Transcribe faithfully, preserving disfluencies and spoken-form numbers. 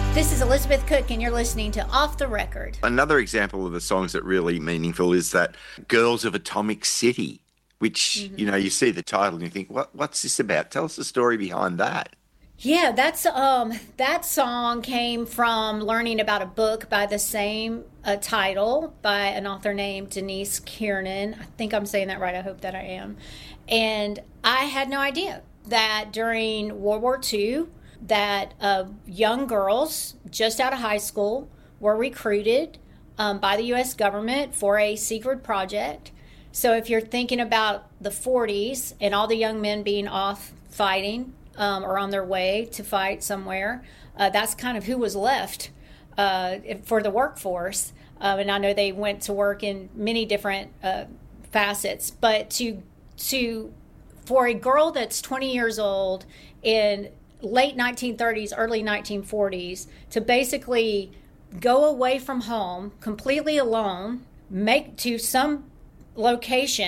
This is Elizabeth Cook, and you're listening to Off the Record. Another example of the songs that really meaningful is that Girls of Atomic City, which, mm-hmm. you know, you see the title and you think, what, what's this about? Tell us the story behind that. Yeah, that's um, that song came from learning about a book by the same uh, title by an author named Denise Kiernan. I think I'm saying that right. I hope that I am. And I had no idea that during World War Two, that uh, young girls just out of high school were recruited um, by the U S government for a secret project. So if you're thinking about the forties and all the young men being off fighting um, or on their way to fight somewhere, uh, that's kind of who was left uh, for the workforce. Um, and I know they went to work in many different uh, facets, but to to for a girl that's twenty years old in late nineteen thirties, early nineteen forties, to basically go away from home completely alone, make to some location